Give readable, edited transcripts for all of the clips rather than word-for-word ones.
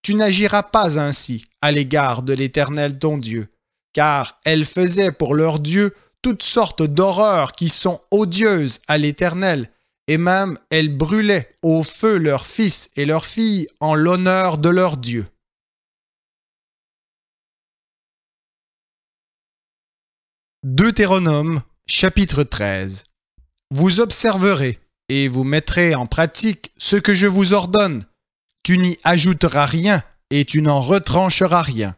tu n'agiras pas ainsi à l'égard de l'Éternel ton Dieu, car elles faisaient pour leur Dieu toutes sortes d'horreurs qui sont odieuses à l'Éternel, et même elles brûlaient au feu leurs fils et leurs filles en l'honneur de leur Dieu. Deutéronome, chapitre 13. Vous observerez et vous mettrez en pratique ce que je vous ordonne. Tu n'y ajouteras rien et tu n'en retrancheras rien.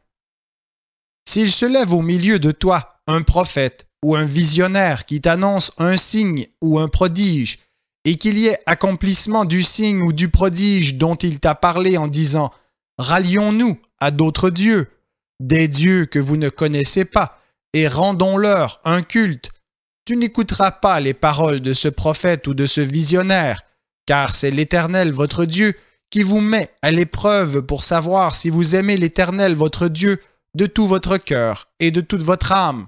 S'il se lève au milieu de toi un prophète ou un visionnaire qui t'annonce un signe ou un prodige, et qu'il y ait accomplissement du signe ou du prodige dont il t'a parlé en disant « Rallions-nous à d'autres dieux, des dieux que vous ne connaissez pas, et rendons-leur un culte », tu n'écouteras pas les paroles de ce prophète ou de ce visionnaire, car c'est l'Éternel votre Dieu qui vous met à l'épreuve pour savoir si vous aimez l'Éternel votre Dieu de tout votre cœur et de toute votre âme.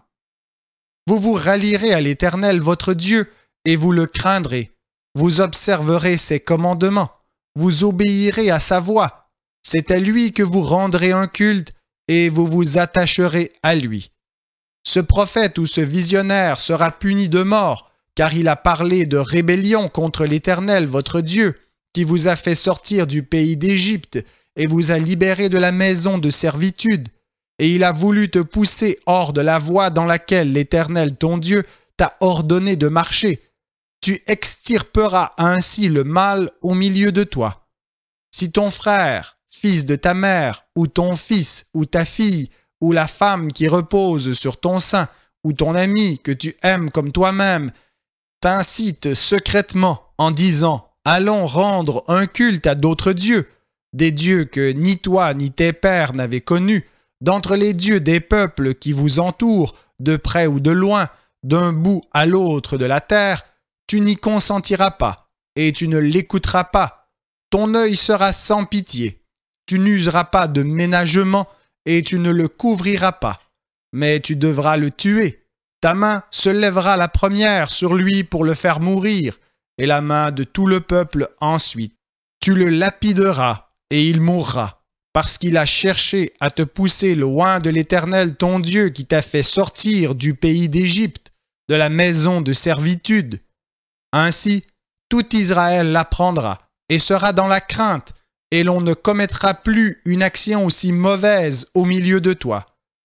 Vous vous rallierez à l'Éternel votre Dieu et vous le craindrez. Vous observerez ses commandements, vous obéirez à sa voix. C'est à lui que vous rendrez un culte et vous vous attacherez à lui. Ce prophète ou ce visionnaire sera puni de mort, car il a parlé de rébellion contre l'Éternel votre Dieu, qui vous a fait sortir du pays d'Égypte et vous a libéré de la maison de servitude, et il a voulu te pousser hors de la voie dans laquelle l'Éternel ton Dieu t'a ordonné de marcher. Tu extirperas ainsi le mal au milieu de toi. Si ton frère, fils de ta mère, ou ton fils, ou ta fille, ou la femme qui repose sur ton sein, ou ton ami que tu aimes comme toi-même, t'incite secrètement en disant « Allons rendre un culte à d'autres dieux », des dieux que ni toi ni tes pères n'avaient connus, d'entre les dieux des peuples qui vous entourent, de près ou de loin, d'un bout à l'autre de la terre, tu n'y consentiras pas, et tu ne l'écouteras pas. Ton œil sera sans pitié. Tu n'useras pas de ménagement, et tu ne le couvriras pas. Mais tu devras le tuer. Ta main se lèvera la première sur lui pour le faire mourir, et la main de tout le peuple ensuite. Tu le lapideras, et il mourra, parce qu'il a cherché à te pousser loin de l'Éternel ton Dieu qui t'a fait sortir du pays d'Égypte, de la maison de servitude. Ainsi, tout Israël l'apprendra et sera dans la crainte, et l'on ne commettra plus une action aussi mauvaise au milieu de toi.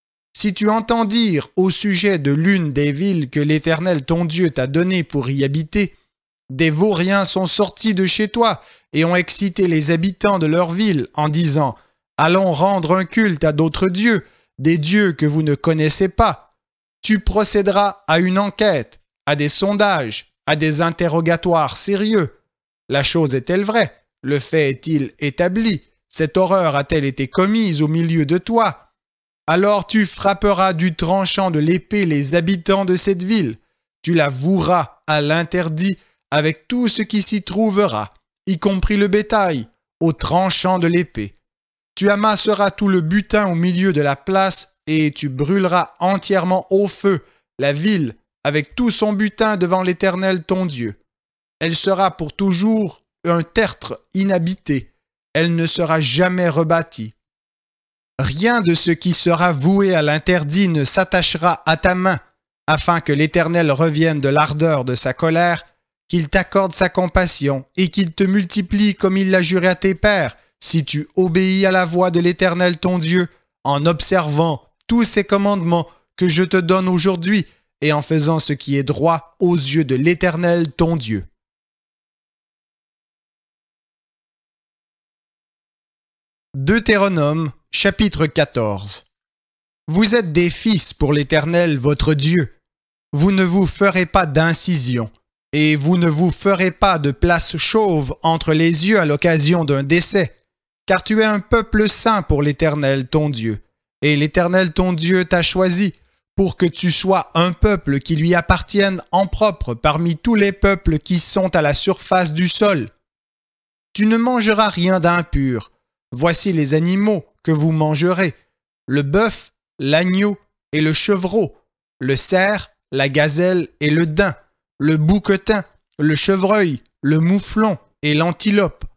Si tu entends dire au sujet de l'une des villes que l'Éternel ton Dieu t'a données pour y habiter, des vauriens sont sortis de chez toi et ont excité les habitants de leur ville en disant « Allons rendre un culte à d'autres dieux, des dieux que vous ne connaissez pas », tu procéderas à une enquête, à des sondages, à des interrogatoires sérieux. La chose est-elle vraie? Le fait est-il établi? Cette horreur a-t-elle été commise au milieu de toi? Alors tu frapperas du tranchant de l'épée les habitants de cette ville. Tu la voueras à l'interdit avec tout ce qui s'y trouvera, y compris le bétail, au tranchant de l'épée. Tu amasseras tout le butin au milieu de la place et tu brûleras entièrement au feu la ville avec tout son butin devant l'Éternel ton Dieu. Elle sera pour toujours un tertre inhabité. Elle ne sera jamais rebâtie. Rien de ce qui sera voué à l'interdit ne s'attachera à ta main, afin que l'Éternel revienne de l'ardeur de sa colère, qu'il t'accorde sa compassion et qu'il te multiplie comme il l'a juré à tes pères, si tu obéis à la voix de l'Éternel ton Dieu, en observant tous ses commandements que je te donne aujourd'hui et en faisant ce qui est droit aux yeux de l'Éternel ton Dieu. Deutéronome, chapitre 14. Vous êtes des fils pour l'Éternel votre Dieu. Vous ne vous ferez pas d'incision, et vous ne vous ferez pas de place chauve entre les yeux à l'occasion d'un décès, car tu es un peuple saint pour l'Éternel ton Dieu, et l'Éternel ton Dieu t'a choisi pour que tu sois un peuple qui lui appartienne en propre parmi tous les peuples qui sont à la surface du sol. Tu ne mangeras rien d'impur. Voici les animaux que vous mangerez, le bœuf, l'agneau et le chevreau, le cerf, la gazelle et le daim, le bouquetin, le chevreuil, le mouflon et l'antilope.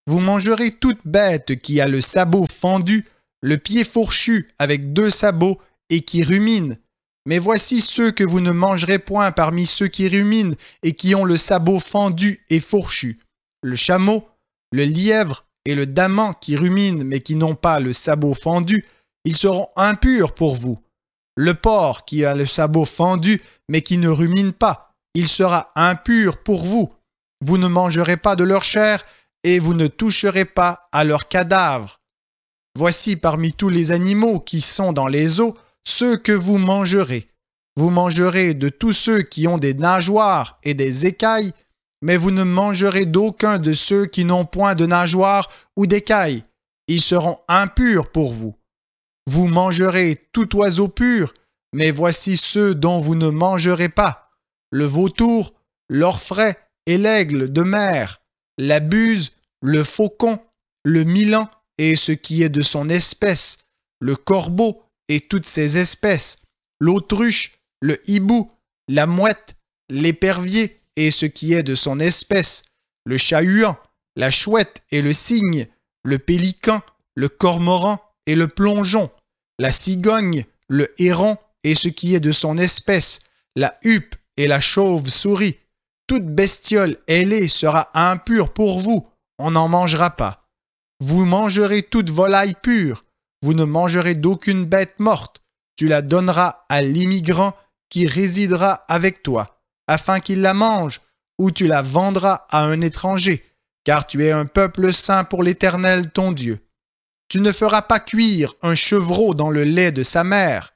Vous mangerez toute bête qui a le sabot fendu, le pied fourchu avec 2 sabots et qui rumine. Mais voici ceux que vous ne mangerez point parmi ceux qui ruminent et qui ont le sabot fendu et fourchu. Le chameau, le lièvre et le daman qui ruminent mais qui n'ont pas le sabot fendu, ils seront impurs pour vous. Le porc qui a le sabot fendu mais qui ne rumine pas, il sera impur pour vous. Vous ne mangerez pas de leur chair et vous ne toucherez pas à leurs cadavres. Voici parmi tous les animaux qui sont dans les eaux, ceux que vous mangerez. Vous mangerez de tous ceux qui ont des nageoires et des écailles, mais vous ne mangerez d'aucun de ceux qui n'ont point de nageoires ou d'écailles. Ils seront impurs pour vous. Vous mangerez tout oiseau pur, mais voici ceux dont vous ne mangerez pas: le vautour, l'orfraie et l'aigle de mer, la buse, le faucon, le milan et ce qui est de son espèce, le corbeau et toutes ses espèces, l'autruche, le hibou, la mouette, l'épervier et ce qui est de son espèce, le chat-huant, la chouette et le cygne, le pélican, le cormoran et le plongeon, la cigogne, le héron et ce qui est de son espèce, la huppe et la chauve-souris. Toute bestiole ailée sera impure pour vous, on n'en mangera pas. Vous mangerez toute volaille pure, vous ne mangerez d'aucune bête morte, tu la donneras à l'immigrant qui résidera avec toi, afin qu'il la mange, ou tu la vendras à un étranger, car tu es un peuple saint pour l'Éternel ton Dieu. Tu ne feras pas cuire un chevreau dans le lait de sa mère.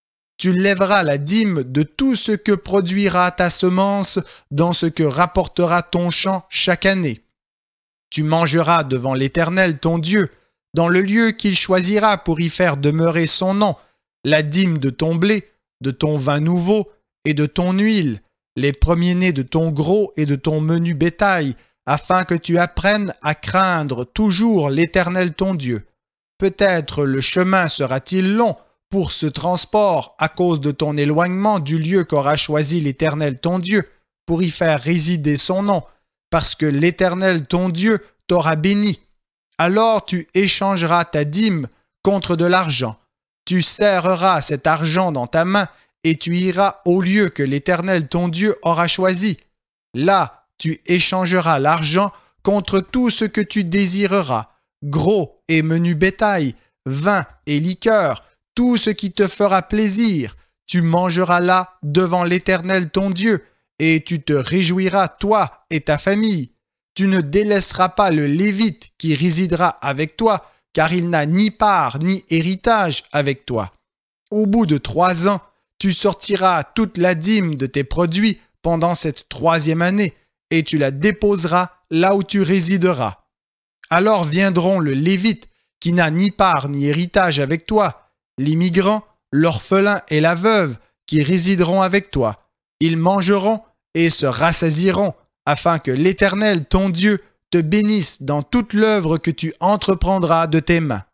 Tu lèveras la dîme de tout ce que produira ta semence dans ce que rapportera ton champ chaque année. Tu mangeras devant l'Éternel ton Dieu, dans le lieu qu'il choisira pour y faire demeurer son nom, la dîme de ton blé, de ton vin nouveau et de ton huile, les premiers-nés de ton gros et de ton menu bétail, afin que tu apprennes à craindre toujours l'Éternel ton Dieu. Peut-être le chemin sera-t-il long pour ce transport à cause de ton éloignement du lieu qu'aura choisi l'Éternel ton Dieu, pour y faire résider son nom, parce que l'Éternel ton Dieu t'aura béni. Alors tu échangeras ta dîme contre de l'argent. Tu serreras cet argent dans ta main et tu iras au lieu que l'Éternel ton Dieu aura choisi. Là, tu échangeras l'argent contre tout ce que tu désireras, gros et menu bétail, vin et liqueur, tout ce qui te fera plaisir. Tu mangeras là devant l'Éternel ton Dieu, et tu te réjouiras, toi et ta famille. Tu ne délaisseras pas le Lévite qui résidera avec toi, car il n'a ni part ni héritage avec toi. Au bout de 3 ans, tu sortiras toute la dîme de tes produits pendant cette 3e année, et tu la déposeras là où tu résideras. Alors viendront le Lévite, qui n'a ni part ni héritage avec toi, l'immigrant, l'orphelin et la veuve, qui résideront avec toi. Ils mangeront et se rassasieront, afin que l'Éternel, ton Dieu, te bénisse dans toute l'œuvre que tu entreprendras de tes mains.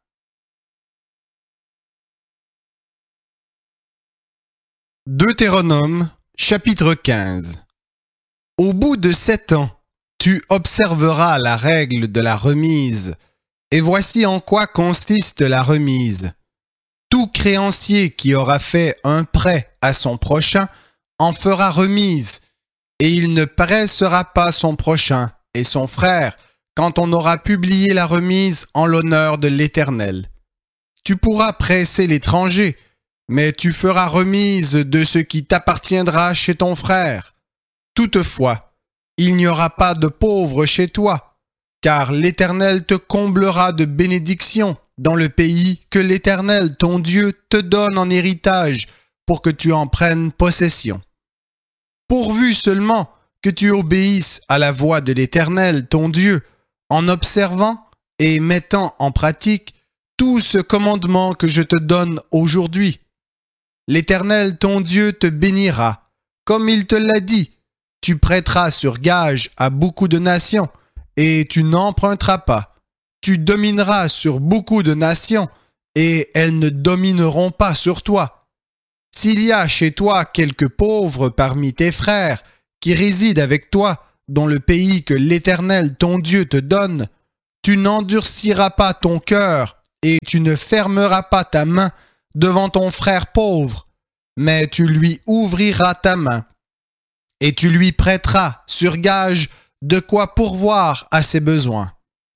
Deutéronome, chapitre 15. Au bout de 7 ans, tu observeras la règle de la remise, et voici en quoi consiste la remise. Tout créancier qui aura fait un prêt à son prochain en fera remise, et il ne pressera pas son prochain et son frère quand on aura publié la remise en l'honneur de l'Éternel. Tu pourras presser l'étranger, mais tu feras remise de ce qui t'appartiendra chez ton frère. Toutefois, il n'y aura pas de pauvre chez toi, car l'Éternel te comblera de bénédictions dans le pays que l'Éternel, ton Dieu, te donne en héritage pour que tu en prennes possession. Pourvu seulement que tu obéisses à la voix de l'Éternel, ton Dieu, en observant et mettant en pratique tout ce commandement que je te donne aujourd'hui. L'Éternel, ton Dieu, te bénira, comme il te l'a dit. Tu prêteras sur gage à beaucoup de nations, et tu n'emprunteras pas. Tu domineras sur beaucoup de nations, et elles ne domineront pas sur toi. S'il y a chez toi quelques pauvres parmi tes frères qui résident avec toi dans le pays que l'Éternel ton Dieu te donne, Tu n'endurciras pas ton cœur et tu ne fermeras pas ta main devant ton frère pauvre, mais tu lui ouvriras ta main et tu lui prêteras sur gage de quoi pourvoir à ses besoins.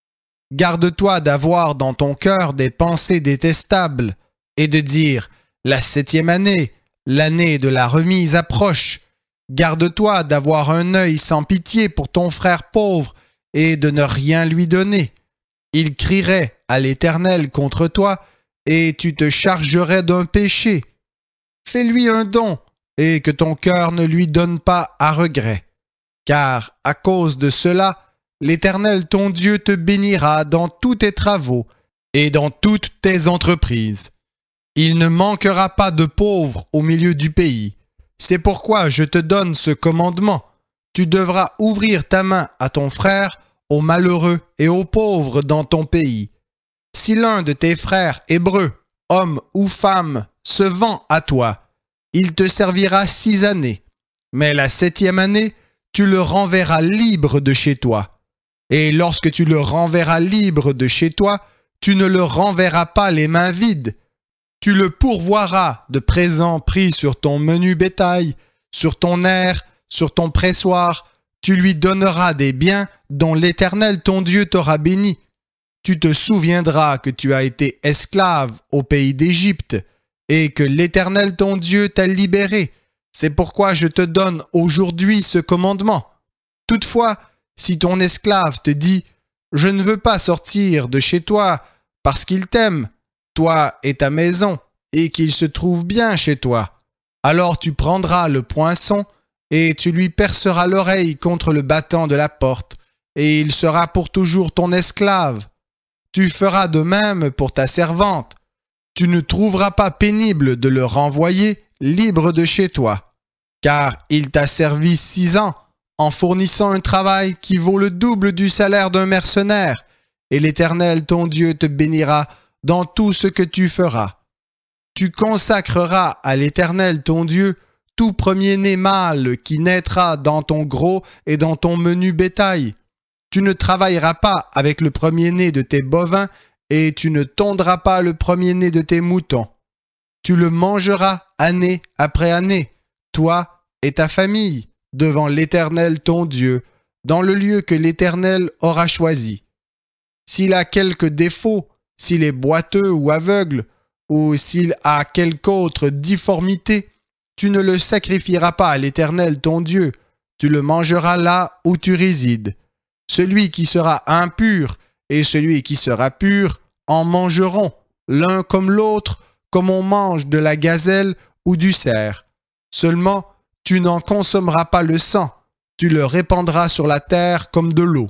Garde-toi d'avoir dans ton cœur des pensées détestables et de dire « La 7e année, l'année de la remise approche ». Garde-toi d'avoir un œil sans pitié pour ton frère pauvre et de ne rien lui donner. Il crierait à l'Éternel contre toi et tu te chargerais d'un péché. Fais-lui un don et que ton cœur ne lui donne pas à regret. Car à cause de cela, l'Éternel ton Dieu te bénira dans tous tes travaux et dans toutes tes entreprises. Il ne manquera pas de pauvres au milieu du pays. C'est pourquoi je te donne ce commandement. Tu devras ouvrir ta main à ton frère, aux malheureux et aux pauvres dans ton pays. Si l'un de tes frères hébreux, homme ou femme, se vend à toi, il te servira 6 années. Mais la 7e année, tu le renverras libre de chez toi. Et lorsque tu le renverras libre de chez toi, tu ne le renverras pas les mains vides. Tu le pourvoiras de présents pris sur ton menu bétail, sur ton aire, sur ton pressoir. Tu lui donneras des biens dont l'Éternel ton Dieu t'aura béni. Tu te souviendras que tu as été esclave au pays d'Égypte et que l'Éternel ton Dieu t'a libéré. C'est pourquoi je te donne aujourd'hui ce commandement. Toutefois, si ton esclave te dit « Je ne veux pas sortir de chez toi parce qu'il t'aime, toi et ta maison, et qu'il se trouve bien chez toi, alors tu prendras le poinçon et tu lui perceras l'oreille contre le battant de la porte, et il sera pour toujours ton esclave. Tu feras de même pour ta servante. Tu ne trouveras pas pénible de le renvoyer libre de chez toi, car il t'a servi 6 ans en fournissant un travail qui vaut le double du salaire d'un mercenaire, et l'Éternel ton Dieu te bénira dans tout ce que tu feras. Tu consacreras à l'Éternel ton Dieu tout premier-né mâle qui naîtra dans ton gros et dans ton menu bétail. Tu ne travailleras pas avec le premier-né de tes bovins et tu ne tondras pas le premier-né de tes moutons. Tu le mangeras année après année, toi et ta famille, devant l'Éternel ton Dieu, dans le lieu que l'Éternel aura choisi. S'il a quelque défaut, s'il est boiteux ou aveugle, ou s'il a quelque autre difformité, tu ne le sacrifieras pas à l'Éternel ton Dieu, tu le mangeras là où tu résides. Celui qui sera impur et celui qui sera pur en mangeront, l'un comme l'autre, comme on mange de la gazelle ou du cerf. Seulement, tu n'en consommeras pas le sang, tu le répandras sur la terre comme de l'eau.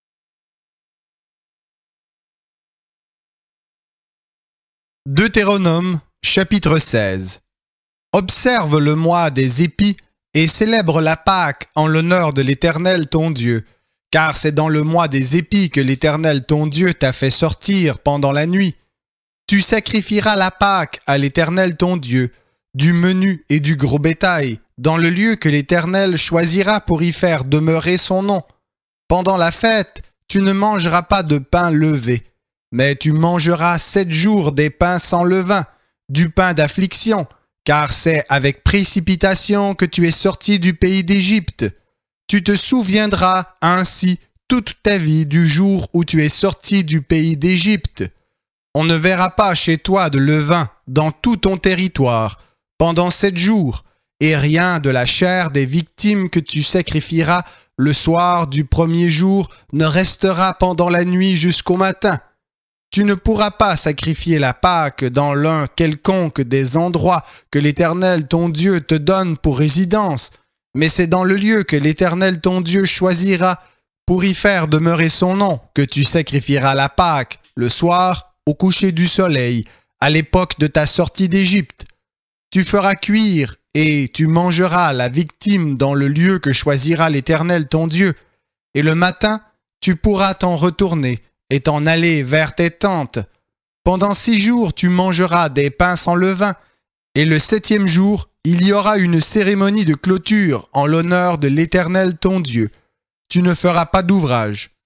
Deutéronome, chapitre 16. Observe le mois des épis et célèbre la Pâque en l'honneur de l'Éternel ton Dieu, car c'est dans le mois des épis que l'Éternel ton Dieu t'a fait sortir pendant la nuit. Tu sacrifieras la Pâque à l'Éternel ton Dieu, du menu et du gros bétail, dans le lieu que l'Éternel choisira pour y faire demeurer son nom. Pendant la fête, tu ne mangeras pas de pain levé, mais tu mangeras 7 jours des pains sans levain, du pain d'affliction, car c'est avec précipitation que tu es sorti du pays d'Égypte. Tu te souviendras ainsi toute ta vie du jour où tu es sorti du pays d'Égypte. On ne verra pas chez toi de levain dans tout ton territoire pendant 7 jours, et rien de la chair des victimes que tu sacrifieras le soir du premier jour ne restera pendant la nuit jusqu'au matin. Tu ne pourras pas sacrifier la Pâque dans l'un quelconque des endroits que l'Éternel ton Dieu te donne pour résidence, mais c'est dans le lieu que l'Éternel ton Dieu choisira pour y faire demeurer son nom que tu sacrifieras la Pâque le soir au coucher du soleil, à l'époque de ta sortie d'Égypte. Tu feras cuire et tu mangeras la victime dans le lieu que choisira l'Éternel ton Dieu, et le matin tu pourras t'en retourner et t'en aller vers tes tentes. Pendant 6 jours tu mangeras des pains sans levain, et le 7e jour il y aura une cérémonie de clôture en l'honneur de l'Éternel ton Dieu. Tu ne feras pas d'ouvrage.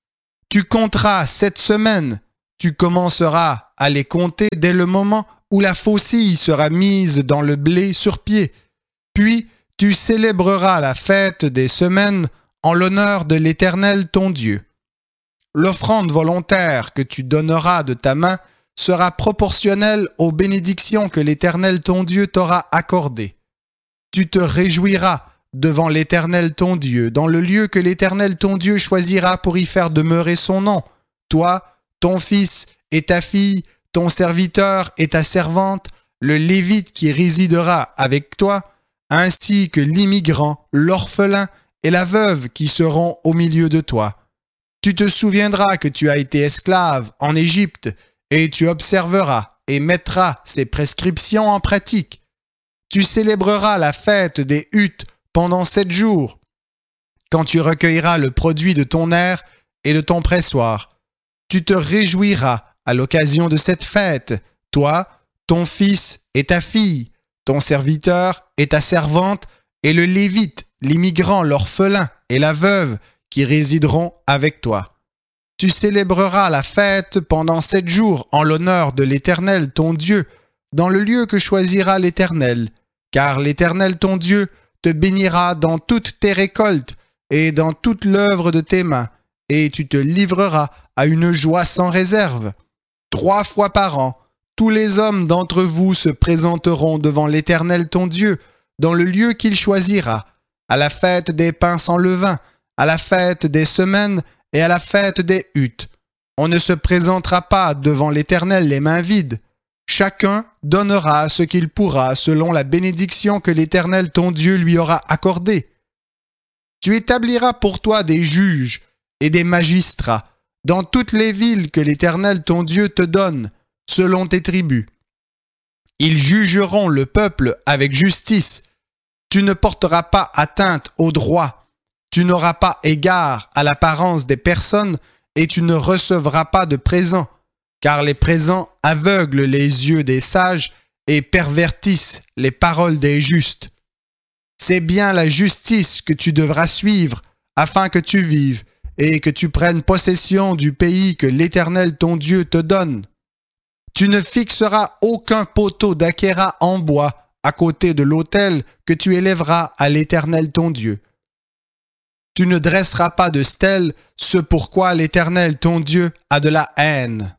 Tu compteras 7 semaines. Tu commenceras à les compter dès le moment où la faucille sera mise dans le blé sur pied. Puis tu célébreras la fête des semaines en l'honneur de l'Éternel ton Dieu. L'offrande volontaire que tu donneras de ta main sera proportionnelle aux bénédictions que l'Éternel ton Dieu t'aura accordées. Tu te réjouiras devant l'Éternel ton Dieu, dans le lieu que l'Éternel ton Dieu choisira pour y faire demeurer son nom, toi, ton fils et ta fille, ton serviteur et ta servante, le Lévite qui résidera avec toi, ainsi que l'immigrant, l'orphelin et la veuve qui seront au milieu de toi. Tu te souviendras que tu as été esclave en Égypte, et tu observeras et mettras ces prescriptions en pratique. Tu célébreras la fête des huttes pendant 7 jours, quand tu recueilleras le produit de ton aire et de ton pressoir. Tu te réjouiras à l'occasion de cette fête, toi, ton fils et ta fille, ton serviteur et ta servante, et le Lévite, l'immigrant, l'orphelin et la veuve qui résideront avec toi. Tu célébreras la fête pendant 7 jours en l'honneur de l'Éternel ton Dieu, dans le lieu que choisira l'Éternel, car l'Éternel ton Dieu te bénira dans toutes tes récoltes et dans toute l'œuvre de tes mains, et tu te livreras à une joie sans réserve. 3 fois par an, tous les hommes d'entre vous se présenteront devant l'Éternel ton Dieu, dans le lieu qu'il choisira, à la fête des pains sans levain, à la fête des semaines et à la fête des huttes. On ne se présentera pas devant l'Éternel les mains vides. Chacun donnera ce qu'il pourra selon la bénédiction que l'Éternel ton Dieu lui aura accordée. Tu établiras pour toi des juges et des magistrats dans toutes les villes que l'Éternel ton Dieu te donne, selon tes tribus. Ils jugeront le peuple avec justice. Tu ne porteras pas atteinte au droit. Tu n'auras pas égard à l'apparence des personnes et tu ne recevras pas de présents, car les présents aveuglent les yeux des sages et pervertissent les paroles des justes. C'est bien la justice que tu devras suivre afin que tu vives et que tu prennes possession du pays que l'Éternel ton Dieu te donne. Tu ne fixeras aucun poteau d'achéra en bois à côté de l'autel que tu élèveras à l'Éternel ton Dieu. Tu ne dresseras pas de stèle, ce pourquoi l'Éternel ton Dieu a de la haine.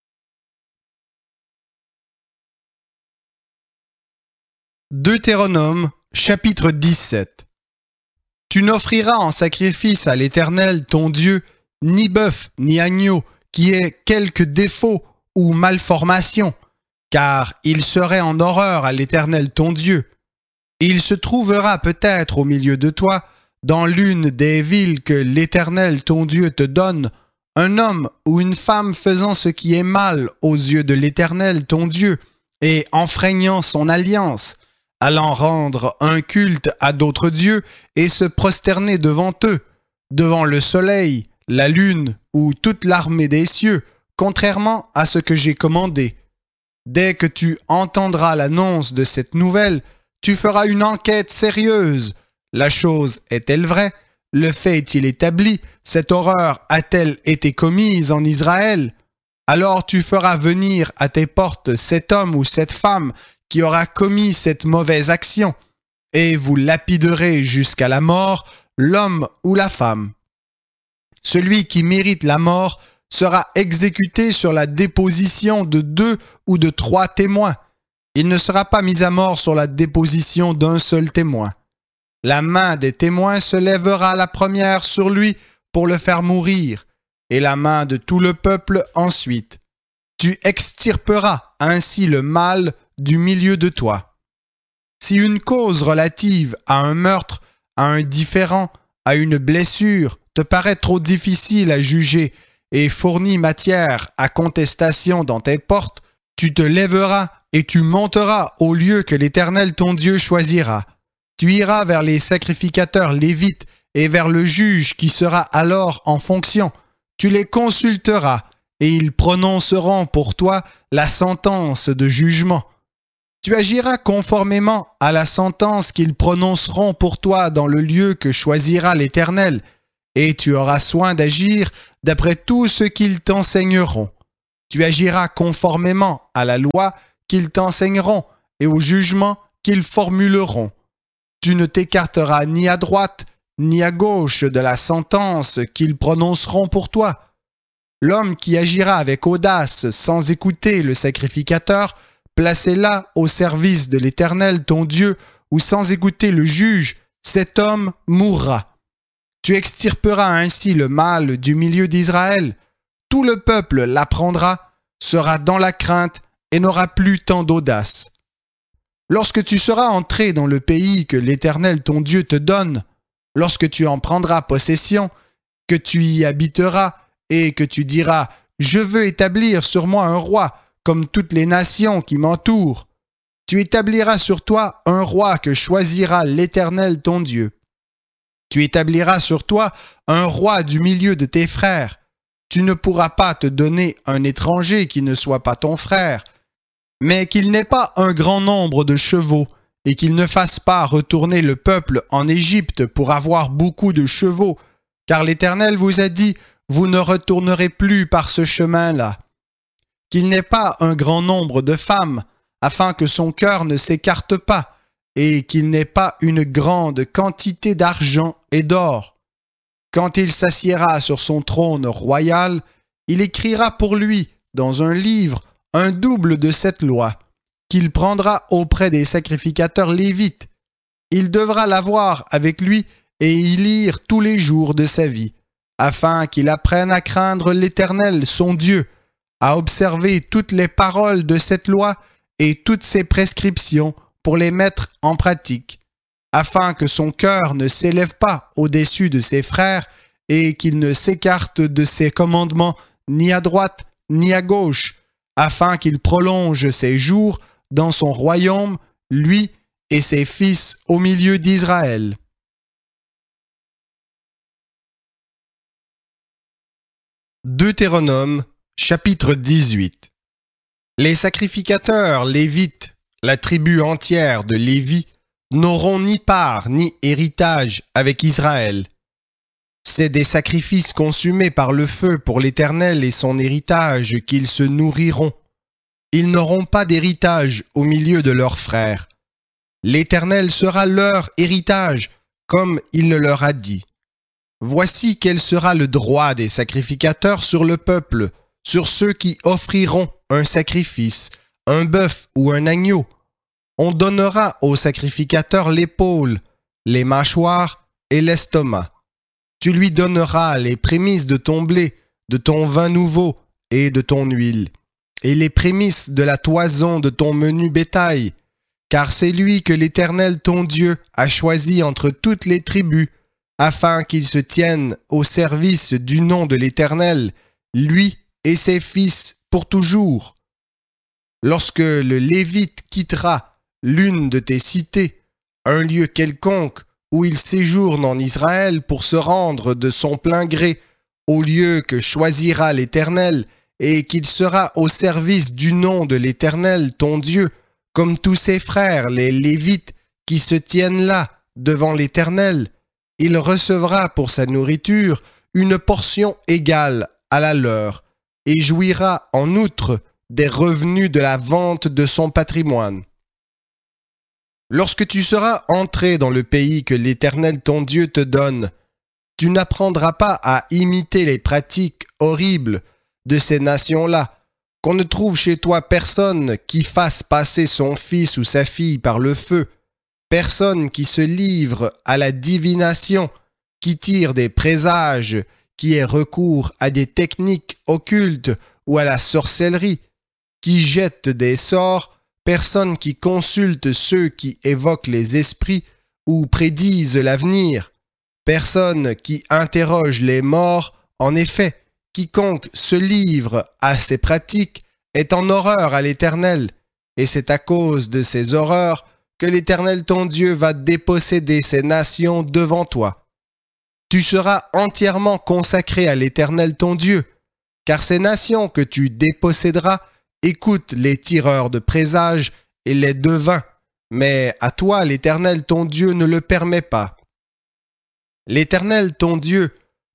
Deutéronome, chapitre 17. Tu n'offriras en sacrifice à l'Éternel ton Dieu ni bœuf ni agneau qui ait quelque défaut ou malformation, car il serait en horreur à l'Éternel ton Dieu. Il se trouvera peut-être au milieu de toi, dans l'une des villes que l'Éternel ton Dieu te donne, un homme ou une femme faisant ce qui est mal aux yeux de l'Éternel ton Dieu, et enfreignant son alliance, allant rendre un culte à d'autres dieux et se prosterner devant eux, devant le soleil, la lune ou toute l'armée des cieux, contrairement à ce que j'ai commandé. Dès que tu entendras l'annonce de cette nouvelle, tu feras une enquête sérieuse. La chose est-elle vraie? Le fait est-il établi? Cette horreur a-t-elle été commise en Israël? Alors tu feras venir à tes portes cet homme ou cette femme qui aura commis cette mauvaise action, et vous lapiderez jusqu'à la mort l'homme ou la femme. Celui qui mérite la mort sera exécuté sur la déposition de 2 ou de 3 témoins. Il ne sera pas mis à mort sur la déposition d'un seul témoin. La main des témoins se lèvera la première sur lui pour le faire mourir, et la main de tout le peuple ensuite. Tu extirperas ainsi le mal du milieu de toi. Si une cause relative à un meurtre, à un différend, à une blessure te paraît trop difficile à juger et fournit matière à contestation dans tes portes, tu te lèveras et tu monteras au lieu que l'Éternel ton Dieu choisira. Tu iras vers les sacrificateurs lévites et vers le juge qui sera alors en fonction. Tu les consulteras et ils prononceront pour toi la sentence de jugement. Tu agiras conformément à la sentence qu'ils prononceront pour toi dans le lieu que choisira l'Éternel, et tu auras soin d'agir d'après tout ce qu'ils t'enseigneront. Tu agiras conformément à la loi qu'ils t'enseigneront et au jugement qu'ils formuleront. Tu ne t'écarteras ni à droite ni à gauche de la sentence qu'ils prononceront pour toi. L'homme qui agira avec audace sans écouter le sacrificateur, placé là au service de l'Éternel ton Dieu, ou sans écouter le juge, cet homme mourra. Tu extirperas ainsi le mal du milieu d'Israël. Tout le peuple l'apprendra, sera dans la crainte et n'aura plus tant d'audace. Lorsque tu seras entré dans le pays que l'Éternel ton Dieu te donne, lorsque tu en prendras possession, que tu y habiteras et que tu diras « Je veux établir sur moi un roi, comme toutes les nations qui m'entourent », tu établiras sur toi un roi que choisira l'Éternel ton Dieu. Tu établiras sur toi un roi du milieu de tes frères. Tu ne pourras pas te donner un étranger qui ne soit pas ton frère, mais qu'il n'ait pas un grand nombre de chevaux, et qu'il ne fasse pas retourner le peuple en Égypte pour avoir beaucoup de chevaux, car l'Éternel vous a dit, vous ne retournerez plus par ce chemin-là. Qu'il n'ait pas un grand nombre de femmes, afin que son cœur ne s'écarte pas, et qu'il n'ait pas une grande quantité d'argent et d'or. Quand il s'assiera sur son trône royal, il écrira pour lui, dans un livre, un double de cette loi, qu'il prendra auprès des sacrificateurs lévites. Il devra l'avoir avec lui et y lire tous les jours de sa vie, afin qu'il apprenne à craindre l'Éternel, son Dieu, à observer toutes les paroles de cette loi et toutes ses prescriptions pour les mettre en pratique, afin que son cœur ne s'élève pas au-dessus de ses frères et qu'il ne s'écarte de ses commandements ni à droite ni à gauche, afin qu'il prolonge ses jours dans son royaume, lui et ses fils au milieu d'Israël. Deutéronome, chapitre 18. Les sacrificateurs lévites, la tribu entière de Lévi, n'auront ni part ni héritage avec Israël. C'est des sacrifices consumés par le feu pour l'Éternel et son héritage qu'ils se nourriront. Ils n'auront pas d'héritage au milieu de leurs frères. L'Éternel sera leur héritage, comme il le leur a dit. Voici quel sera le droit des sacrificateurs sur le peuple, sur ceux qui offriront un sacrifice, un bœuf ou un agneau. On donnera au sacrificateur l'épaule, les mâchoires et l'estomac. Tu lui donneras les prémices de ton blé, de ton vin nouveau et de ton huile, et les prémices de la toison de ton menu bétail, car c'est lui que l'Éternel ton Dieu a choisi entre toutes les tribus, afin qu'il se tienne au service du nom de l'Éternel, lui et ses fils pour toujours. Lorsque le Lévite quittera l'une de tes cités, un lieu quelconque où il séjourne en Israël pour se rendre de son plein gré au lieu que choisira l'Éternel, et qu'il sera au service du nom de l'Éternel ton Dieu, comme tous ses frères les Lévites qui se tiennent là devant l'Éternel, il recevra pour sa nourriture une portion égale à la leur, et jouira en outre des revenus de la vente de son patrimoine. Lorsque tu seras entré dans le pays que l'Éternel ton Dieu te donne, tu n'apprendras pas à imiter les pratiques horribles de ces nations-là, qu'on ne trouve chez toi personne qui fasse passer son fils ou sa fille par le feu, personne qui se livre à la divination, qui tire des présages, qui ait recours à des techniques occultes ou à la sorcellerie, qui jette des sorts, personne qui consulte ceux qui évoquent les esprits ou prédisent l'avenir, personne qui interroge les morts. En effet, quiconque se livre à ces pratiques est en horreur à l'Éternel, et c'est à cause de ces horreurs que l'Éternel ton Dieu va déposséder ces nations devant toi. Tu seras entièrement consacré à l'Éternel ton Dieu, car ces nations que tu déposséderas écoutent les tireurs de présages et les devins, mais à toi l'Éternel ton Dieu ne le permet pas. L'Éternel ton Dieu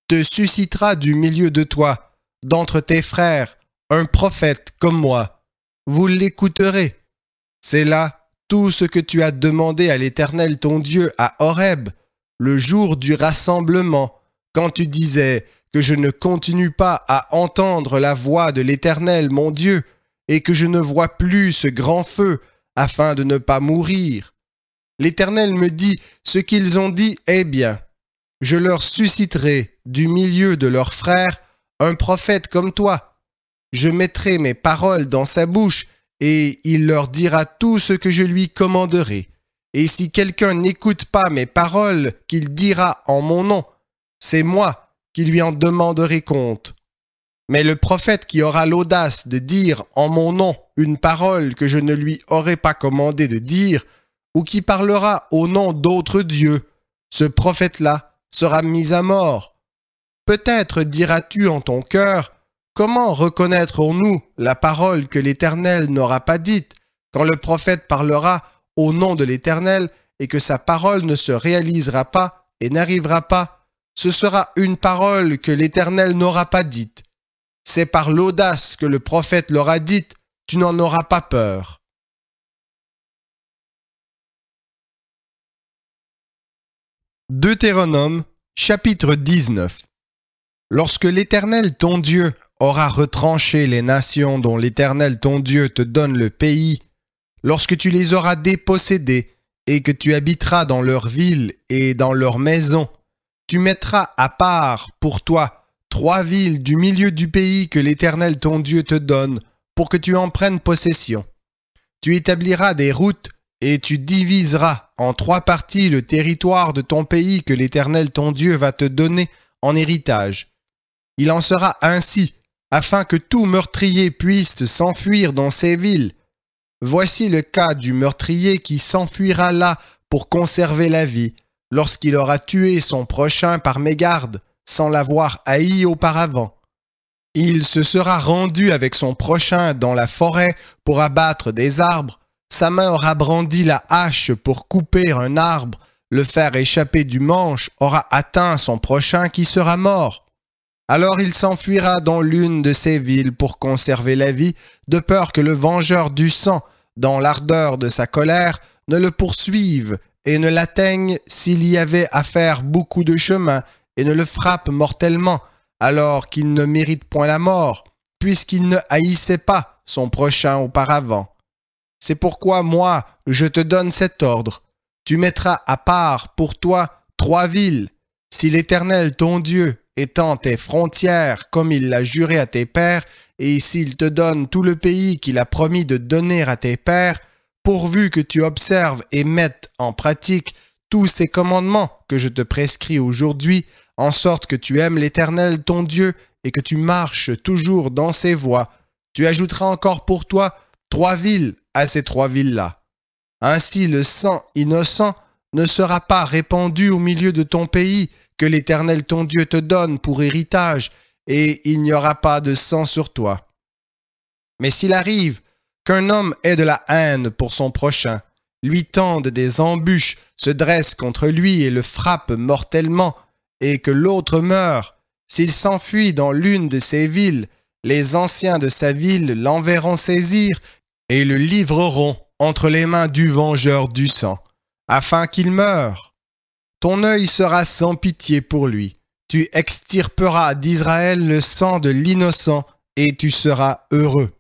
te suscitera du milieu de toi, d'entre tes frères, un prophète comme moi. Vous l'écouterez. C'est là tout ce que tu as demandé à l'Éternel ton Dieu à Horeb, le jour du rassemblement, quand tu disais que je ne continue pas à entendre la voix de l'Éternel mon Dieu, et que je ne vois plus ce grand feu, afin de ne pas mourir. L'Éternel me dit, ce qu'ils ont dit est bien. Je leur susciterai du milieu de leurs frères un prophète comme toi. Je mettrai mes paroles dans sa bouche, et il leur dira tout ce que je lui commanderai. Et si quelqu'un n'écoute pas mes paroles qu'il dira en mon nom, c'est moi qui lui en demanderai compte. Mais le prophète qui aura l'audace de dire en mon nom une parole que je ne lui aurai pas commandé de dire, ou qui parlera au nom d'autres dieux, ce prophète-là sera mis à mort. Peut-être diras-tu en ton cœur, comment reconnaîtrons-nous la parole que l'Éternel n'aura pas dite, quand le prophète parlera au nom de l'Éternel et que sa parole ne se réalisera pas et n'arrivera pas? Ce sera une parole que l'Éternel n'aura pas dite. C'est par l'audace que le prophète l'aura dite, tu n'en auras pas peur. Deutéronome, chapitre 19. Lorsque l'Éternel ton Dieu aura retranché les nations dont l'Éternel ton Dieu te donne le pays, lorsque tu les auras dépossédées et que tu habiteras dans leurs villes et dans leurs maisons, tu mettras à part pour toi 3 villes du milieu du pays que l'Éternel ton Dieu te donne pour que tu en prennes possession. Tu établiras des routes et tu diviseras en 3 parties le territoire de ton pays que l'Éternel ton Dieu va te donner en héritage. Il en sera ainsi, afin que tout meurtrier puisse s'enfuir dans ces villes. Voici le cas du meurtrier qui s'enfuira là pour conserver la vie, lorsqu'il aura tué son prochain par mégarde, sans l'avoir haï auparavant. Il se sera rendu avec son prochain dans la forêt pour abattre des arbres, sa main aura brandi la hache pour couper un arbre, le faire échapper du manche aura atteint son prochain qui sera mort. Alors il s'enfuira dans l'une de ces villes pour conserver la vie, de peur que le vengeur du sang, dans l'ardeur de sa colère, ne le poursuive et ne l'atteigne s'il y avait à faire beaucoup de chemin et ne le frappe mortellement, alors qu'il ne mérite point la mort, puisqu'il ne haïssait pas son prochain auparavant. C'est pourquoi moi, je te donne cet ordre. Tu mettras à part pour toi 3 villes. Si l'Éternel ton Dieu étend tes frontières comme il l'a juré à tes pères, et s'il te donne tout le pays qu'il a promis de donner à tes pères, pourvu que tu observes et mettes en pratique tous ces commandements que je te prescris aujourd'hui, en sorte que tu aimes l'Éternel ton Dieu et que tu marches toujours dans ses voies, tu ajouteras encore pour toi 3 villes à ces 3 villes-là. Ainsi le sang innocent ne sera pas répandu au milieu de ton pays que l'Éternel ton Dieu te donne pour héritage, et il n'y aura pas de sang sur toi. Mais s'il arrive qu'un homme ait de la haine pour son prochain, lui tende des embûches, se dresse contre lui et le frappe mortellement, et que l'autre meure, s'il s'enfuit dans l'une de ces villes, les anciens de sa ville l'enverront saisir et le livreront entre les mains du vengeur du sang, afin qu'il meure. Ton œil sera sans pitié pour lui. Tu extirperas d'Israël le sang de l'innocent, et tu seras heureux.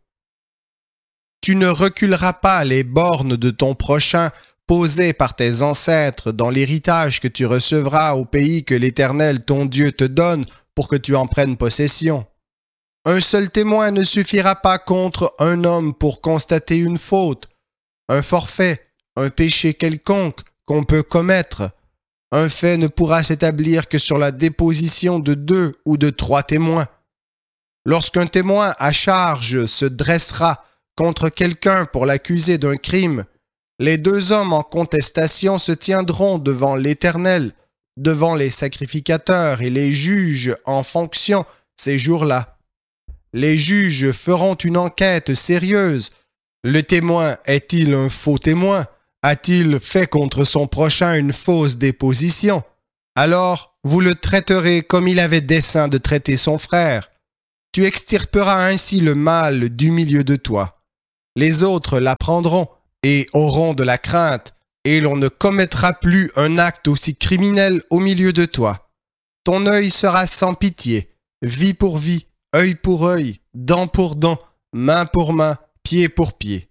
Tu ne reculeras pas les bornes de ton prochain posées par tes ancêtres dans l'héritage que tu recevras au pays que l'Éternel ton Dieu te donne pour que tu en prennes possession. Un seul témoin ne suffira pas contre un homme pour constater une faute, un forfait, un péché quelconque qu'on peut commettre. Un fait ne pourra s'établir que sur la déposition de 2 ou de 3 témoins. Lorsqu'un témoin à charge se dressera contre quelqu'un pour l'accuser d'un crime, les 2 hommes en contestation se tiendront devant l'Éternel, devant les sacrificateurs et les juges en fonction ces jours-là. Les juges feront une enquête sérieuse. Le témoin est-il un faux témoin? A-t-il fait contre son prochain une fausse déposition? Alors, vous le traiterez comme il avait dessein de traiter son frère. Tu extirperas ainsi le mal du milieu de toi. Les autres l'apprendront et auront de la crainte, et l'on ne commettra plus un acte aussi criminel au milieu de toi. Ton œil sera sans pitié, vie pour vie, œil pour œil, dent pour dent, main pour main, pied pour pied.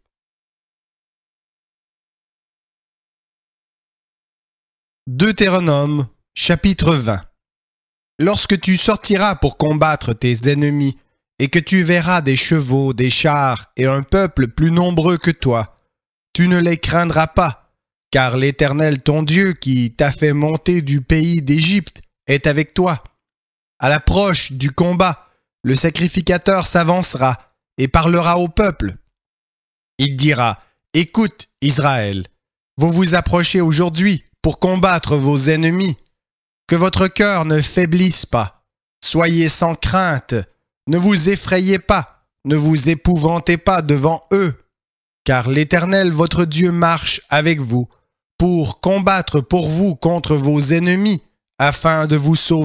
Deutéronome, chapitre 20. Lorsque tu sortiras pour combattre tes ennemis, et que tu verras des chevaux, des chars et un peuple plus nombreux que toi, tu ne les craindras pas, car l'Éternel ton Dieu qui t'a fait monter du pays d'Égypte est avec toi. À l'approche du combat, le sacrificateur s'avancera et parlera au peuple. Il dira, « Écoute, Israël, vous vous approchez aujourd'hui pour combattre vos ennemis. Que votre cœur ne faiblisse pas. Soyez sans crainte. Ne vous effrayez pas. Ne vous épouvantez pas devant eux. Car l'Éternel votre Dieu marche avec vous pour combattre pour vous contre vos ennemis afin de vous sauver. »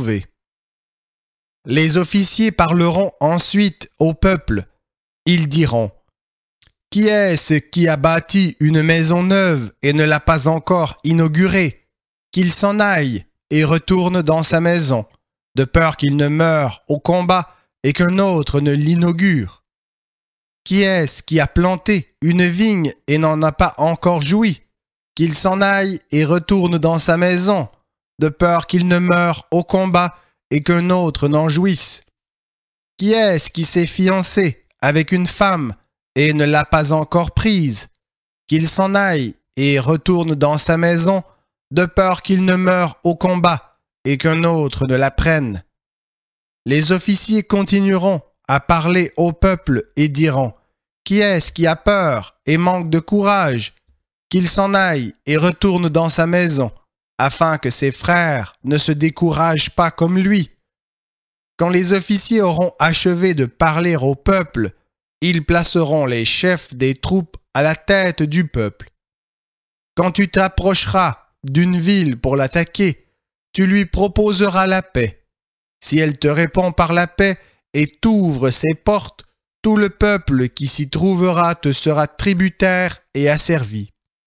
Les officiers parleront ensuite au peuple. Ils diront, « Qui est-ce qui a bâti une maison neuve et ne l'a pas encore inaugurée? Qu'il s'en aille et retourne dans sa maison, de peur qu'il ne meure au combat et qu'un autre ne l'inaugure. Qui est-ce qui a planté une vigne et n'en a pas encore joui? Qu'il s'en aille et retourne dans sa maison, de peur qu'il ne meure au combat et qu'un autre n'en jouisse. Qui est-ce qui s'est fiancé avec une femme et ne l'a pas encore prise? Qu'il s'en aille et retourne dans sa maison, de peur qu'il ne meure au combat et qu'un autre ne la prenne. » Les officiers continueront à parler au peuple et diront, « Qui est-ce qui a peur et manque de courage? Qu'il s'en aille et retourne dans sa maison, afin que ses frères ne se découragent pas comme lui. » Quand les officiers auront achevé de parler au peuple, ils placeront les chefs des troupes à la tête du peuple. Quand tu t'approcheras d'une ville pour l'attaquer, tu lui proposeras la paix. Si elle te répond par la paix et t'ouvre ses portes, tout le peuple qui s'y trouvera te sera tributaire et asservi.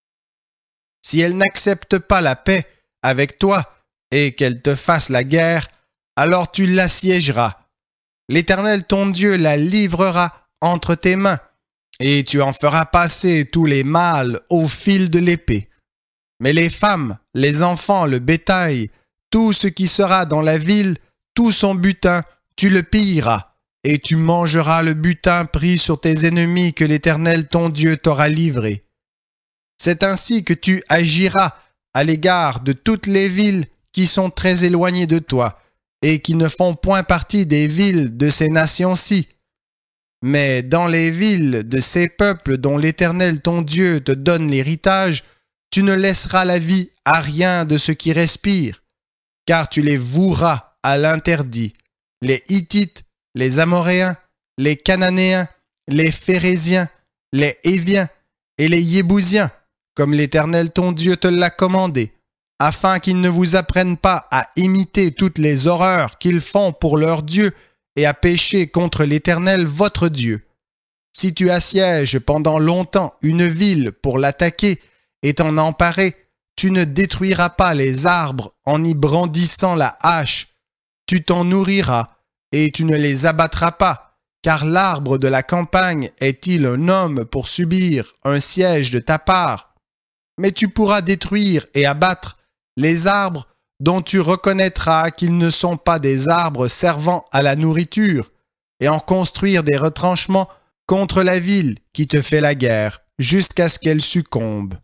Si elle n'accepte pas la paix avec toi et qu'elle te fasse la guerre, alors tu l'assiégeras. L'Éternel ton Dieu la livrera entre tes mains, et tu en feras passer tous les mâles au fil de l'épée. Mais les femmes, les enfants, le bétail, tout ce qui sera dans la ville, tout son butin, tu le pilleras, et tu mangeras le butin pris sur tes ennemis que l'Éternel ton Dieu t'aura livré. C'est ainsi que tu agiras à l'égard de toutes les villes qui sont très éloignées de toi, et qui ne font point partie des villes de ces nations-ci. Mais dans les villes de ces peuples dont l'Éternel ton Dieu te donne l'héritage, tu ne laisseras la vie à rien de ce qui respire, car tu les voueras à l'interdit, les Hittites, les Amoréens, les Cananéens, les Phéréziens, les Héviens et les Yébousiens, comme l'Éternel ton Dieu te l'a commandé, afin qu'ils ne vous apprennent pas à imiter toutes les horreurs qu'ils font pour leur Dieu et à pécher contre l'Éternel votre Dieu. Si tu assièges pendant longtemps une ville pour l'attaquer et t'en emparer, tu ne détruiras pas les arbres en y brandissant la hache. Tu t'en nourriras et tu ne les abattras pas, car l'arbre de la campagne est-il un homme pour subir un siège de ta part? Mais tu pourras détruire et abattre les arbres dont tu reconnaîtras qu'ils ne sont pas des arbres servant à la nourriture, et en construire des retranchements contre la ville qui te fait la guerre, jusqu'à ce qu'elle succombe.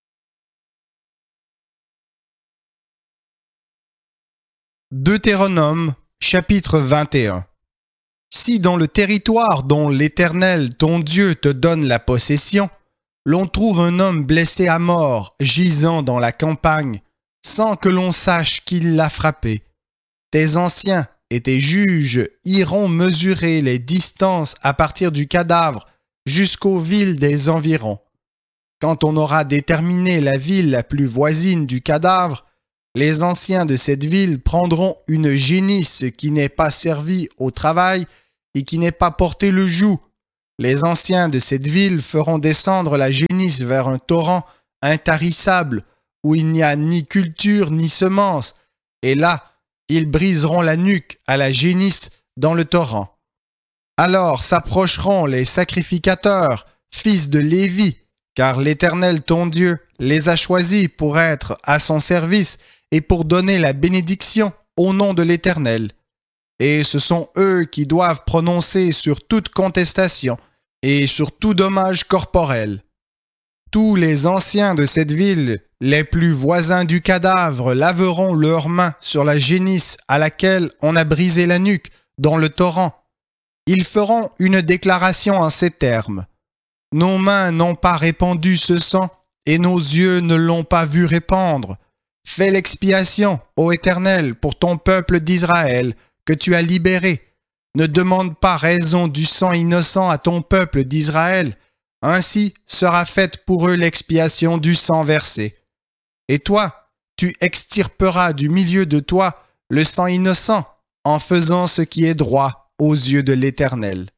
Deutéronome, chapitre 21. Si dans le territoire dont l'Éternel, ton Dieu, te donne la possession, l'on trouve un homme blessé à mort gisant dans la campagne, sans que l'on sache qui l'a frappé, tes anciens et tes juges iront mesurer les distances à partir du cadavre jusqu'aux villes des environs. Quand on aura déterminé la ville la plus voisine du cadavre, Les anciens de cette ville prendront une génisse qui n'est pas servie au travail et qui n'est pas portée le joug. Les anciens de cette ville feront descendre la génisse vers un torrent intarissable où il n'y a ni culture ni semence, et là, ils briseront la nuque à la génisse dans le torrent. Alors s'approcheront les sacrificateurs, fils de Lévi, car l'Éternel ton Dieu les a choisis pour être à son service et pour donner la bénédiction au nom de l'Éternel. Et ce sont eux qui doivent prononcer sur toute contestation et sur tout dommage corporel. Tous les anciens de cette ville, les plus voisins du cadavre, laveront leurs mains sur la génisse à laquelle on a brisé la nuque dans le torrent. Ils feront une déclaration en ces termes. Nos mains n'ont pas répandu ce sang, et nos yeux ne l'ont pas vu répandre. Fais l'expiation, ô Éternel, pour ton peuple d'Israël, que tu as libéré. Ne demande pas raison du sang innocent à ton peuple d'Israël. Ainsi sera faite pour eux l'expiation du sang versé. Et toi, tu extirperas du milieu de toi le sang innocent, en faisant ce qui est droit aux yeux de l'Éternel.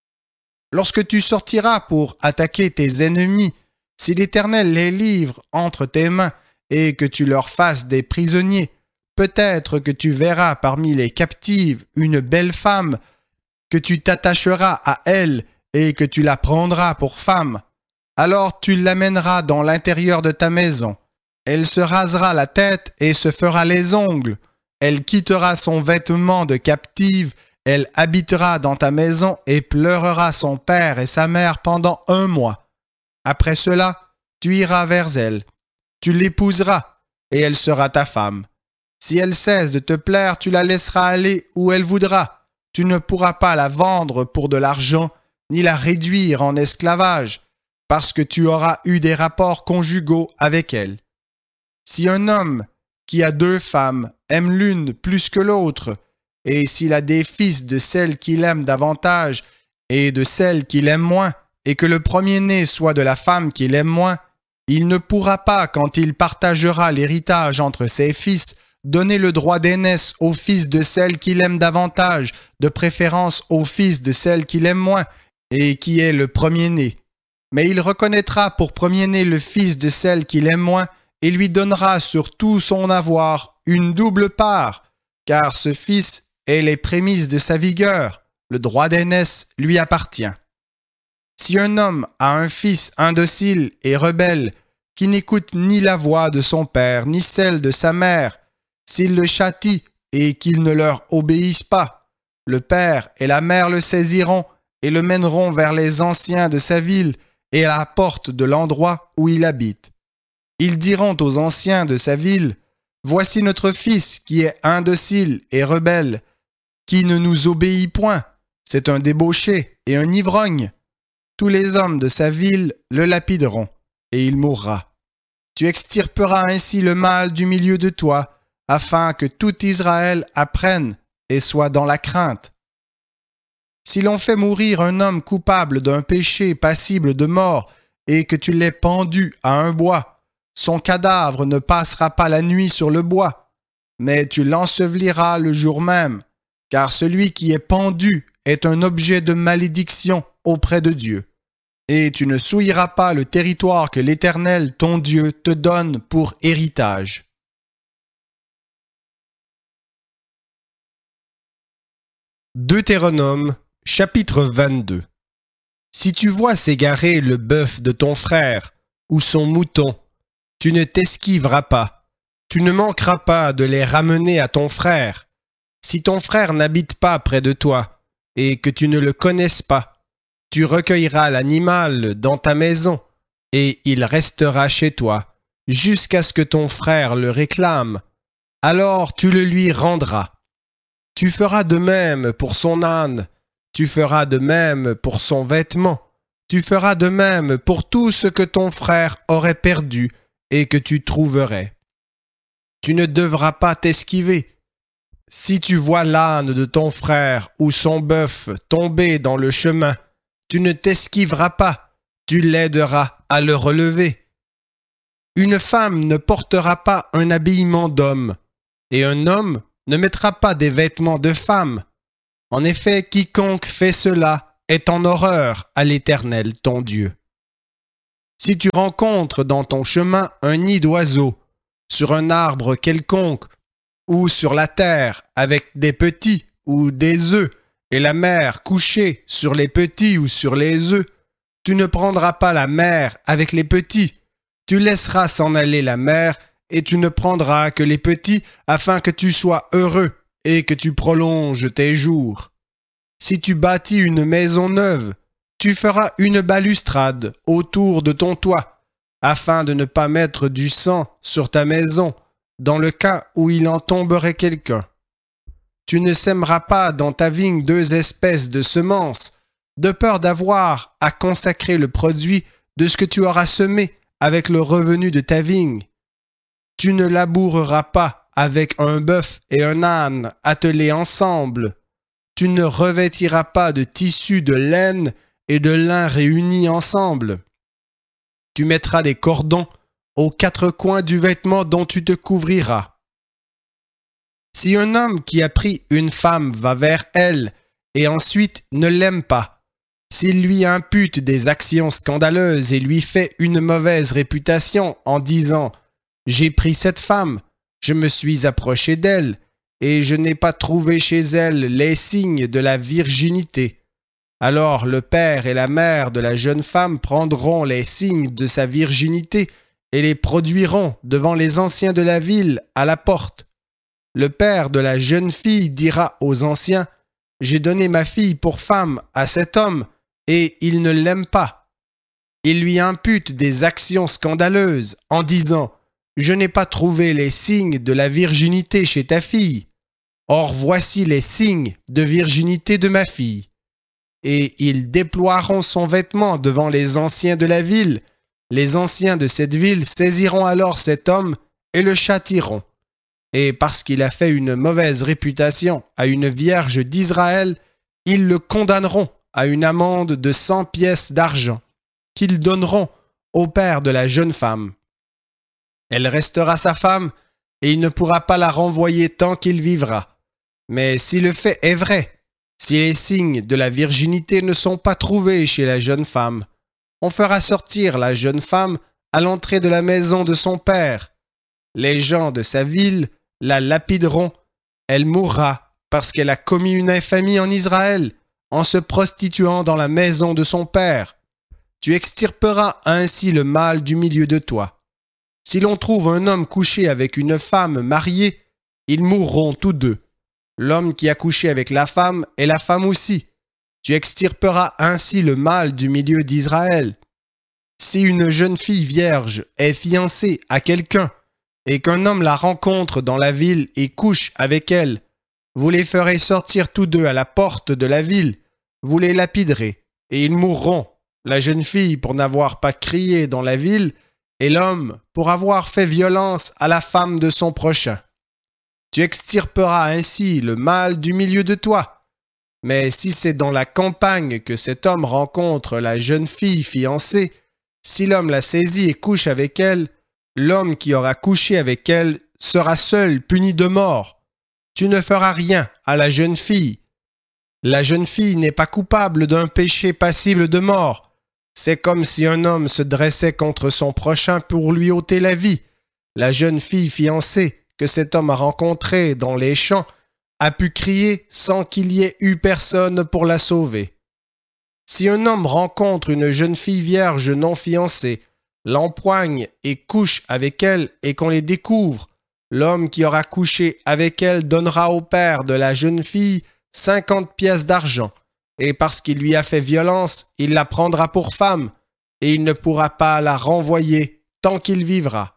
Lorsque tu sortiras pour attaquer tes ennemis, si l'Éternel les livre entre tes mains et que tu leur fasses des prisonniers, peut-être que tu verras parmi les captives une belle femme, que tu t'attacheras à elle et que tu la prendras pour femme. Alors tu l'amèneras dans l'intérieur de ta maison. Elle se rasera la tête et se fera les ongles. Elle quittera son vêtement de captive. Elle habitera dans ta maison et pleurera son père et sa mère pendant 1 mois. Après cela, tu iras vers elle. Tu l'épouseras et elle sera ta femme. Si elle cesse de te plaire, tu la laisseras aller où elle voudra. Tu ne pourras pas la vendre pour de l'argent, ni la réduire en esclavage, parce que tu auras eu des rapports conjugaux avec elle. Si un homme qui a 2 femmes aime l'une plus que l'autre, et s'il a des fils de celle qu'il aime davantage et de celle qu'il aime moins, et que le premier-né soit de la femme qu'il aime moins, il ne pourra pas, quand il partagera l'héritage entre ses fils, donner le droit d'aînesse au fils de celle qu'il aime davantage, de préférence au fils de celle qu'il aime moins, et qui est le premier-né. Mais il reconnaîtra pour premier-né le fils de celle qu'il aime moins, et lui donnera sur tout son avoir une double part, car ce fils est les prémices de sa vigueur, le droit d'aînesse lui appartient. Si un homme a un fils indocile et rebelle, qui n'écoute ni la voix de son père, ni celle de sa mère, s'il le châtie et qu'il ne leur obéisse pas, le père et la mère le saisiront et le mèneront vers les anciens de sa ville et à la porte de l'endroit où il habite. Ils diront aux anciens de sa ville, « Voici notre fils qui est indocile et rebelle, qui ne nous obéit point. C'est un débauché et un ivrogne. » Tous les hommes de sa ville le lapideront, et il mourra. Tu extirperas ainsi le mal du milieu de toi, afin que tout Israël apprenne et soit dans la crainte. Si l'on fait mourir un homme coupable d'un péché passible de mort, et que tu l'aies pendu à un bois, son cadavre ne passera pas la nuit sur le bois, mais tu l'enseveliras le jour même, car celui qui est pendu est un objet de malédiction auprès de Dieu. Et tu ne souilleras pas le territoire que l'Éternel, ton Dieu, te donne pour héritage. Deutéronome, chapitre 22. Si tu vois s'égarer le bœuf de ton frère ou son mouton, tu ne t'esquiveras pas. Tu ne manqueras pas de les ramener à ton frère. Si ton frère n'habite pas près de toi et que tu ne le connaisses pas, tu recueilleras l'animal dans ta maison et il restera chez toi jusqu'à ce que ton frère le réclame. Alors tu le lui rendras. Tu feras de même pour son âne, tu feras de même pour son vêtement, tu feras de même pour tout ce que ton frère aurait perdu et que tu trouverais. Tu ne devras pas t'esquiver. Si tu vois l'âne de ton frère ou son bœuf tomber dans le chemin, tu ne t'esquiveras pas, tu l'aideras à le relever. Une femme ne portera pas un habillement d'homme, et un homme ne mettra pas des vêtements de femme. En effet, quiconque fait cela est en horreur à l'Éternel ton Dieu. Si tu rencontres dans ton chemin un nid d'oiseaux, sur un arbre quelconque, ou sur la terre avec des petits ou des œufs, et la mère couchée sur les petits ou sur les œufs, tu ne prendras pas la mère avec les petits, tu laisseras s'en aller la mère, et tu ne prendras que les petits, afin que tu sois heureux et que tu prolonges tes jours. Si tu bâtis une maison neuve, tu feras une balustrade autour de ton toit, afin de ne pas mettre du sang sur ta maison, dans le cas où il en tomberait quelqu'un. Tu ne sèmeras pas dans ta vigne 2 espèces de semences, de peur d'avoir à consacrer le produit de ce que tu auras semé avec le revenu de ta vigne. Tu ne laboureras pas avec un bœuf et un âne attelés ensemble. Tu ne revêtiras pas de tissu de laine et de lin réunis ensemble. Tu mettras des cordons aux 4 coins du vêtement dont tu te couvriras. Si un homme qui a pris une femme va vers elle et ensuite ne l'aime pas, s'il lui impute des actions scandaleuses et lui fait une mauvaise réputation en disant « J'ai pris cette femme, je me suis approché d'elle, et je n'ai pas trouvé chez elle les signes de la virginité. » Alors le père et la mère de la jeune femme prendront les signes de sa virginité et les produiront devant les anciens de la ville à la porte. Le père de la jeune fille dira aux anciens « J'ai donné ma fille pour femme à cet homme, et il ne l'aime pas. » Il lui impute des actions scandaleuses en disant « Je n'ai pas trouvé les signes de la virginité chez ta fille. Or voici les signes de virginité de ma fille. » Et ils déploieront son vêtement devant les anciens de la ville. Les anciens de cette ville saisiront alors cet homme et le châtieront. Et parce qu'il a fait une mauvaise réputation à une vierge d'Israël, ils le condamneront à une amende de 100 pièces d'argent, qu'ils donneront au père de la jeune femme. Elle restera sa femme, et il ne pourra pas la renvoyer tant qu'il vivra. Mais si le fait est vrai, si les signes de la virginité ne sont pas trouvés chez la jeune femme, on fera sortir la jeune femme à l'entrée de la maison de son père. Les gens de sa ville la lapideront, elle mourra parce qu'elle a commis une infamie en Israël en se prostituant dans la maison de son père. Tu extirperas ainsi le mal du milieu de toi. Si l'on trouve un homme couché avec une femme mariée, ils mourront tous deux. L'homme qui a couché avec la femme et la femme aussi. Tu extirperas ainsi le mal du milieu d'Israël. Si une jeune fille vierge est fiancée à quelqu'un et qu'un homme la rencontre dans la ville et couche avec elle, vous les ferez sortir tous deux à la porte de la ville, vous les lapiderez, et ils mourront, la jeune fille pour n'avoir pas crié dans la ville, et l'homme pour avoir fait violence à la femme de son prochain. Tu extirperas ainsi le mal du milieu de toi. Mais si c'est dans la campagne que cet homme rencontre la jeune fille fiancée, si l'homme la saisit et couche avec elle, l'homme qui aura couché avec elle sera seul puni de mort. Tu ne feras rien à la jeune fille. La jeune fille n'est pas coupable d'un péché passible de mort. C'est comme si un homme se dressait contre son prochain pour lui ôter la vie. La jeune fille fiancée que cet homme a rencontrée dans les champs a pu crier sans qu'il y ait eu personne pour la sauver. Si un homme rencontre une jeune fille vierge non fiancée, l'empoigne et couche avec elle et qu'on les découvre, l'homme qui aura couché avec elle donnera au père de la jeune fille 50 pièces d'argent, et parce qu'il lui a fait violence, il la prendra pour femme, et il ne pourra pas la renvoyer tant qu'il vivra.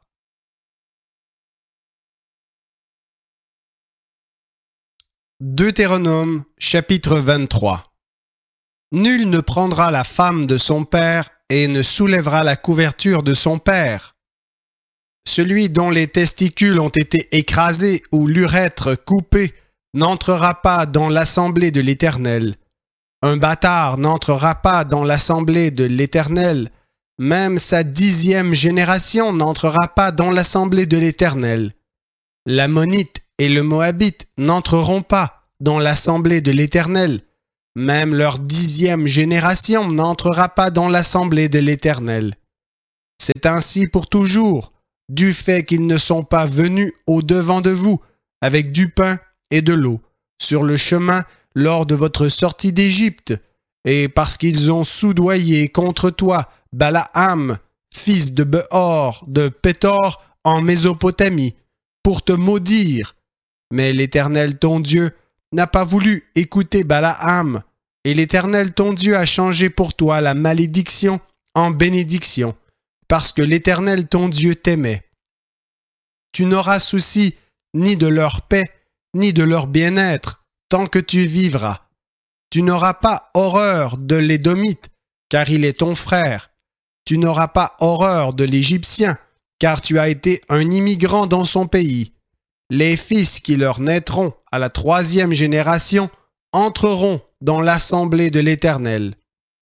Deutéronome, chapitre 23. Nul ne prendra la femme de son père et ne soulèvera la couverture de son père. Celui dont les testicules ont été écrasés ou l'urètre coupé n'entrera pas dans l'assemblée de l'Éternel. Un bâtard n'entrera pas dans l'assemblée de l'Éternel, même sa 10e génération n'entrera pas dans l'assemblée de l'Éternel. L'Ammonite et le Moabite n'entreront pas dans l'assemblée de l'Éternel. Même leur 10e génération n'entrera pas dans l'assemblée de l'Éternel. C'est ainsi pour toujours, du fait qu'ils ne sont pas venus au-devant de vous avec du pain et de l'eau sur le chemin lors de votre sortie d'Égypte, et parce qu'ils ont soudoyé contre toi Balaam, fils de Beor, de Pétor, en Mésopotamie, pour te maudire. Mais l'Éternel ton Dieu n'a pas voulu écouter Balaam, et l'Éternel ton Dieu a changé pour toi la malédiction en bénédiction, parce que l'Éternel ton Dieu t'aimait. Tu n'auras souci ni de leur paix, ni de leur bien-être, tant que tu vivras. Tu n'auras pas horreur de l'Édomite, car il est ton frère. Tu n'auras pas horreur de l'Égyptien, car tu as été un immigrant dans son pays. Les fils qui leur naîtront à la 3e génération entreront dans l'assemblée de l'Éternel.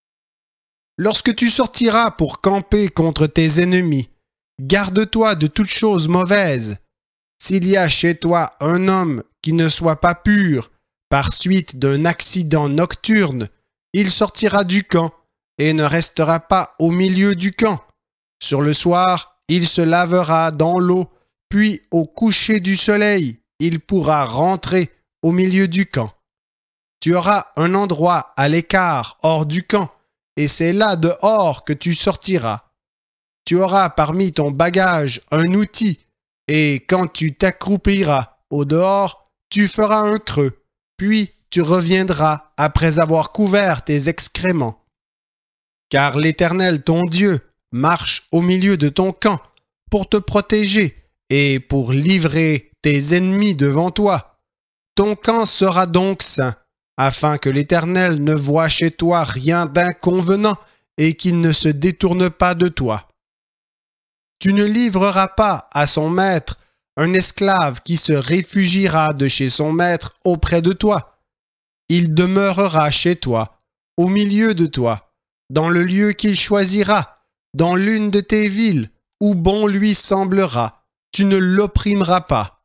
Lorsque tu sortiras pour camper contre tes ennemis, garde-toi de toute chose mauvaise. S'il y a chez toi un homme qui ne soit pas pur, par suite d'un accident nocturne, il sortira du camp et ne restera pas au milieu du camp. Sur le soir, il se lavera dans l'eau, puis au coucher du soleil, il pourra rentrer au milieu du camp. Tu auras un endroit à l'écart hors du camp, et c'est là dehors que tu sortiras. Tu auras parmi ton bagage un outil, et quand tu t'accroupiras au dehors, tu feras un creux, puis tu reviendras après avoir couvert tes excréments. Car l'Éternel ton Dieu marche au milieu de ton camp pour te protéger et pour livrer tes ennemis devant toi. Ton camp sera donc saint, afin que l'Éternel ne voie chez toi rien d'inconvenant et qu'il ne se détourne pas de toi. Tu ne livreras pas à son maître un esclave qui se réfugiera de chez son maître auprès de toi. Il demeurera chez toi, au milieu de toi, dans le lieu qu'il choisira, dans l'une de tes villes, où bon lui semblera. Tu ne l'opprimeras pas.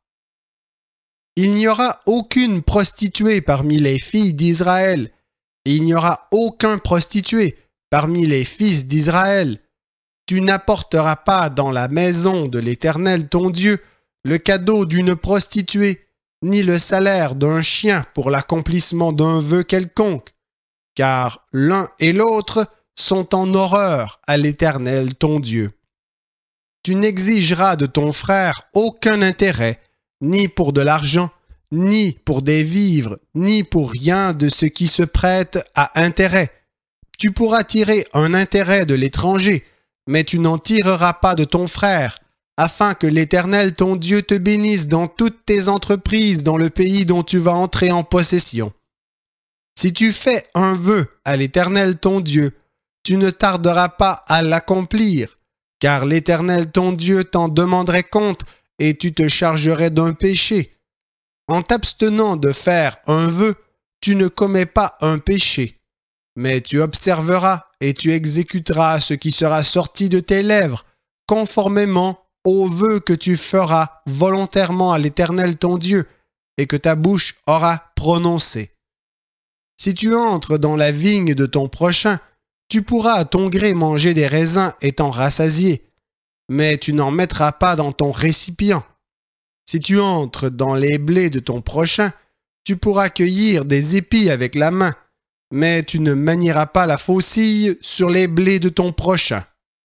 Il n'y aura aucune prostituée parmi les filles d'Israël, et il n'y aura aucun prostitué parmi les fils d'Israël. Tu n'apporteras pas dans la maison de l'Éternel ton Dieu le cadeau d'une prostituée, ni le salaire d'un chien pour l'accomplissement d'un vœu quelconque, car l'un et l'autre sont en horreur à l'Éternel ton Dieu. Tu n'exigeras de ton frère aucun intérêt, ni pour de l'argent, ni pour des vivres, ni pour rien de ce qui se prête à intérêt. Tu pourras tirer un intérêt de l'étranger, mais tu n'en tireras pas de ton frère, afin que l'Éternel ton Dieu te bénisse dans toutes tes entreprises dans le pays dont tu vas entrer en possession. Si tu fais un vœu à l'Éternel ton Dieu, tu ne tarderas pas à l'accomplir, car l'Éternel ton Dieu t'en demanderait compte et tu te chargerais d'un péché. En t'abstenant de faire un vœu, tu ne commets pas un péché, mais tu observeras et tu exécuteras ce qui sera sorti de tes lèvres, conformément au vœu que tu feras volontairement à l'Éternel ton Dieu et que ta bouche aura prononcé. Si tu entres dans la vigne de ton prochain, tu pourras à ton gré manger des raisins et t'en rassasier, mais tu n'en mettras pas dans ton récipient. Si tu entres dans les blés de ton prochain, tu pourras cueillir des épis avec la main, mais tu ne manieras pas la faucille sur les blés de ton prochain.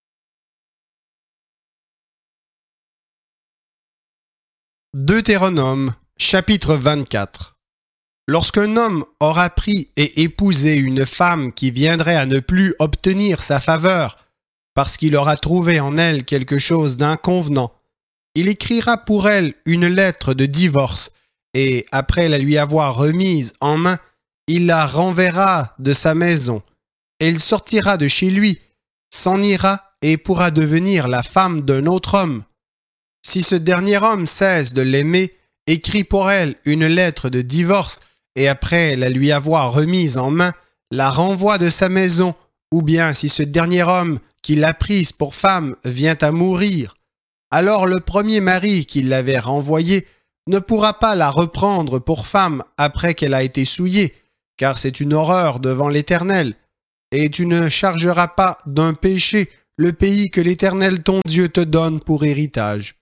Deutéronome, chapitre 24. Lorsqu'un homme aura pris et épousé une femme qui viendrait à ne plus obtenir sa faveur, parce qu'il aura trouvé en elle quelque chose d'inconvenant, il écrira pour elle une lettre de divorce, et après la lui avoir remise en main, il la renverra de sa maison. Elle sortira de chez lui, s'en ira et pourra devenir la femme d'un autre homme. Si ce dernier homme cesse de l'aimer, écrit pour elle une lettre de divorce, et après la lui avoir remise en main, la renvoie de sa maison, ou bien si ce dernier homme qui l'a prise pour femme vient à mourir, alors le premier mari qui l'avait renvoyée ne pourra pas la reprendre pour femme après qu'elle a été souillée, car c'est une horreur devant l'Éternel, et tu ne chargeras pas d'un péché le pays que l'Éternel ton Dieu te donne pour héritage.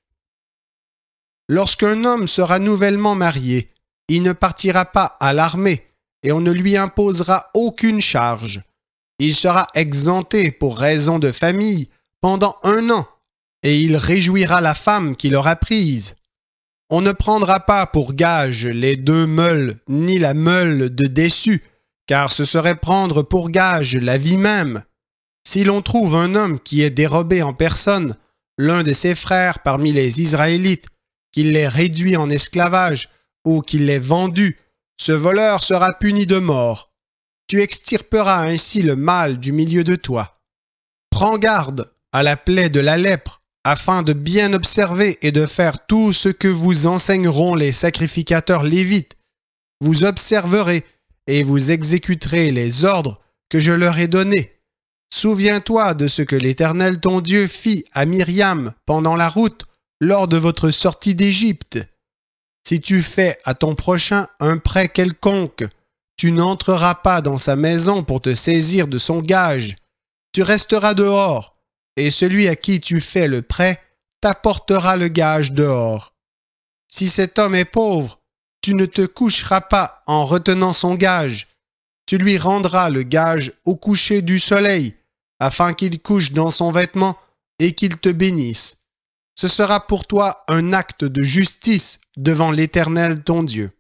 Lorsqu'un homme sera nouvellement marié, il ne partira pas à l'armée, et on ne lui imposera aucune charge. Il sera exempté pour raison de famille pendant 1 an, et il réjouira la femme qu'il aura prise. On ne prendra pas pour gage les 2 meules, ni la meule de déçu, car ce serait prendre pour gage la vie même. Si l'on trouve un homme qui est dérobé en personne, l'un de ses frères parmi les Israélites, qu'il l'ait réduit en esclavage, ou qu'il l'ait vendu, ce voleur sera puni de mort. Tu extirperas ainsi le mal du milieu de toi. Prends garde à la plaie de la lèpre, afin de bien observer et de faire tout ce que vous enseigneront les sacrificateurs lévites. Vous observerez et vous exécuterez les ordres que je leur ai donnés. Souviens-toi de ce que l'Éternel ton Dieu fit à Myriam pendant la route lors de votre sortie d'Égypte. Si tu fais à ton prochain un prêt quelconque, tu n'entreras pas dans sa maison pour te saisir de son gage. Tu resteras dehors, et celui à qui tu fais le prêt t'apportera le gage dehors. Si cet homme est pauvre, tu ne te coucheras pas en retenant son gage. Tu lui rendras le gage au coucher du soleil, afin qu'il couche dans son vêtement et qu'il te bénisse. Ce sera pour toi un acte de justice devant l'Éternel ton Dieu.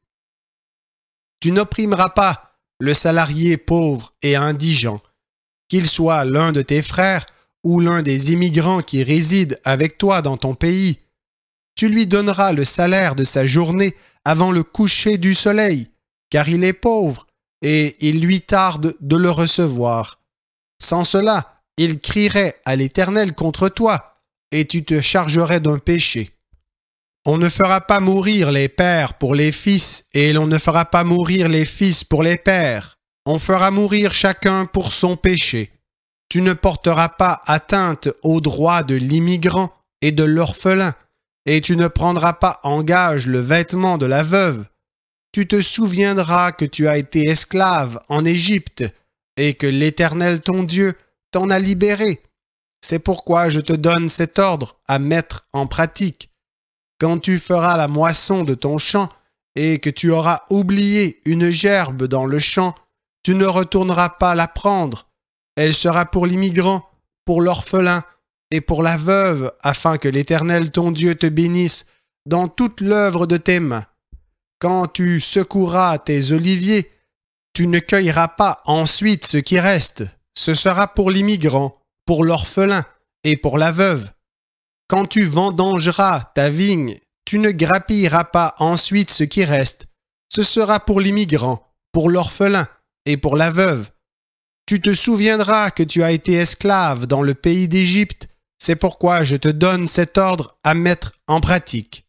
Tu n'opprimeras pas le salarié pauvre et indigent, qu'il soit l'un de tes frères ou l'un des immigrants qui résident avec toi dans ton pays. Tu lui donneras le salaire de sa journée avant le coucher du soleil, car il est pauvre et il lui tarde de le recevoir. Sans cela, il crierait à l'Éternel contre toi, et tu te chargerais d'un péché. On ne fera pas mourir les pères pour les fils, et l'on ne fera pas mourir les fils pour les pères. On fera mourir chacun pour son péché. Tu ne porteras pas atteinte aux droits de l'immigrant et de l'orphelin, et tu ne prendras pas en gage le vêtement de la veuve. Tu te souviendras que tu as été esclave en Égypte, et que l'Éternel ton Dieu t'en a libéré. C'est pourquoi je te donne cet ordre à mettre en pratique. Quand tu feras la moisson de ton champ et que tu auras oublié une gerbe dans le champ, tu ne retourneras pas la prendre. Elle sera pour l'immigrant, pour l'orphelin et pour la veuve, afin que l'Éternel ton Dieu te bénisse dans toute l'œuvre de tes mains. Quand tu secoueras tes oliviers, tu ne cueilleras pas ensuite ce qui reste. Ce sera pour l'immigrant, pour l'orphelin et pour la veuve. Quand tu vendangeras ta vigne, tu ne grappilleras pas ensuite ce qui reste. Ce sera pour l'immigrant, pour l'orphelin et pour la veuve. Tu te souviendras que tu as été esclave dans le pays d'Égypte. C'est pourquoi je te donne cet ordre à mettre en pratique.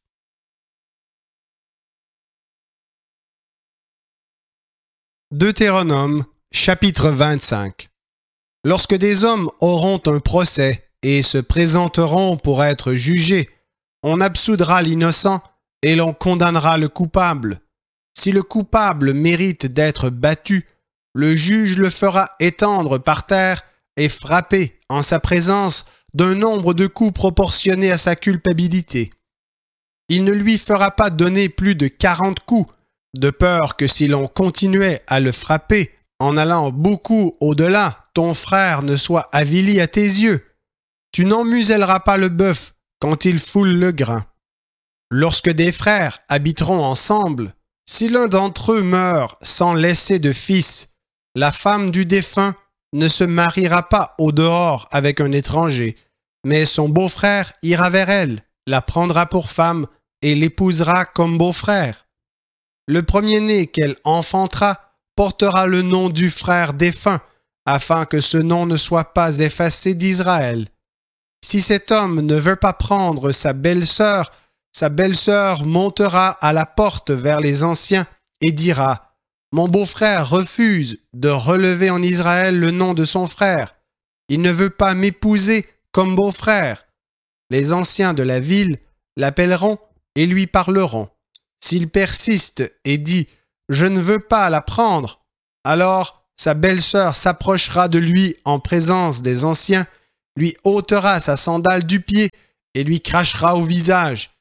Deutéronome, chapitre 25. Lorsque des hommes auront un procès et se présenteront pour être jugés, on absoudra l'innocent et l'on condamnera le coupable. Si le coupable mérite d'être battu, le juge le fera étendre par terre et frapper en sa présence d'un nombre de coups proportionné à sa culpabilité. Il ne lui fera pas donner plus de 40 coups, de peur que si l'on continuait à le frapper en allant beaucoup au-delà, ton frère ne soit avili à tes yeux. Tu n'en muselleras pas le bœuf quand il foule le grain. Lorsque des frères habiteront ensemble, si l'un d'entre eux meurt sans laisser de fils, la femme du défunt ne se mariera pas au dehors avec un étranger, mais son beau-frère ira vers elle, la prendra pour femme et l'épousera comme beau-frère. Le premier-né qu'elle enfantera portera le nom du frère défunt, afin que ce nom ne soit pas effacé d'Israël. Si cet homme ne veut pas prendre sa belle-sœur montera à la porte vers les anciens et dira « Mon beau-frère refuse de relever en Israël le nom de son frère. il ne veut pas m'épouser comme beau-frère. Les anciens de la ville l'appelleront et lui parleront. S'il persiste et dit « Je ne veux pas la prendre », alors sa belle-sœur s'approchera de lui en présence des anciens, lui ôtera sa sandale du pied et lui crachera au visage.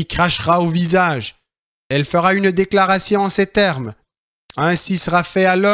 Elle fera une déclaration en ces termes. Ainsi sera fait à l'homme